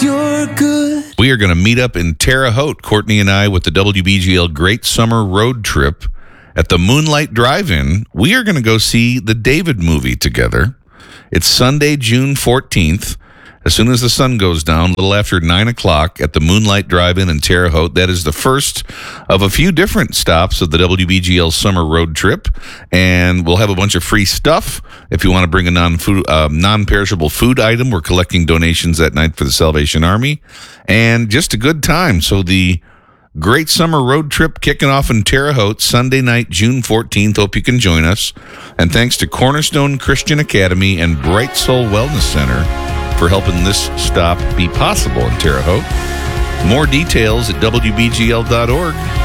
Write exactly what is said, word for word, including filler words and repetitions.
you're good. We are going to meet up in Terre Haute, Courtney and I, with the W B G L Great Summer Road Trip at the Moonlight Drive-In. We are going to go see the David movie together. It's Sunday, June fourteenth. As soon as the sun goes down, a little after nine o'clock at the Moonlight Drive-In in Terre Haute. That is the first of a few different stops of the W B G L Summer Road Trip. And we'll have a bunch of free stuff. If you want to bring a non-food, uh, non-perishable food item, we're collecting donations that night for the Salvation Army. And just a good time. So the Great Summer Road Trip kicking off in Terre Haute Sunday night, June fourteenth. Hope you can join us. And thanks to Cornerstone Christian Academy and Bright Soul Wellness Center for helping this stop be possible in Terre Haute. More details at W B G L dot org.